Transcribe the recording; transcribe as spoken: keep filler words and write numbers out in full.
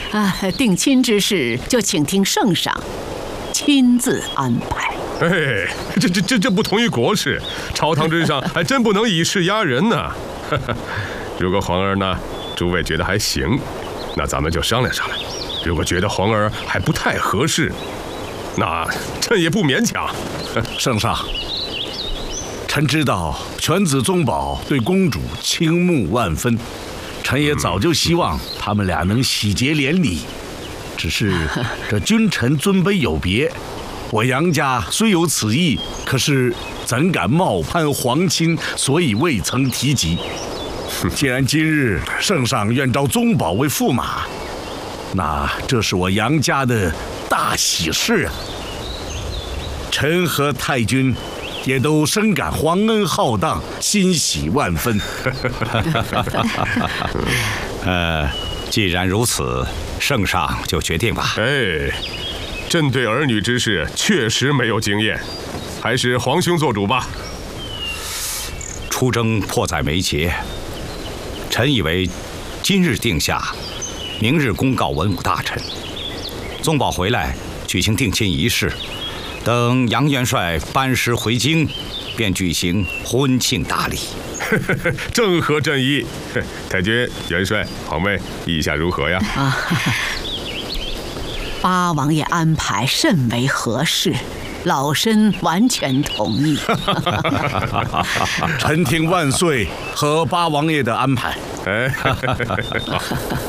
啊，定亲之事就请听圣上亲自安排。 哎，这这这这不同于国事，朝堂之上还真不能以势压人呢。如果皇儿呢，诸位觉得还行，那咱们就商量商量；如果觉得皇儿还不太合适，那朕也不勉强。 圣上，臣知道犬子宗保对公主倾慕万分，臣也早就希望他们俩能喜结连理。只是这君臣尊卑有别，我杨家虽有此意，可是怎敢冒攀皇亲，所以未曾提及。既然今日圣上愿召宗保为驸马，那这是我杨家的大喜事啊！臣和太君也都深感皇恩浩荡，欣喜万分。 呃，既然如此，圣上就决定吧。 哎，朕对儿女之事确实没有经验，还是皇兄做主吧。 出征迫在眉睫，臣以为今日定下，明日公告文武大臣，宗保回来举行定亲仪式。等杨元帅班师回京，便举行婚庆大礼。 正合朕意。太君、元帅、皇妹，意下如何呀？ 啊，八王爷安排甚为合适，老身完全同意。 臣听万岁和八王爷的安排。 哎。